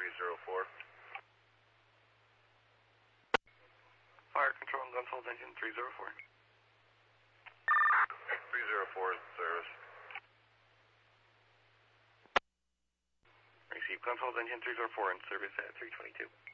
304. Fire control, Gunsol's engine 304. 304 is in service. Receive Gunsol's engine 304 in service at 322.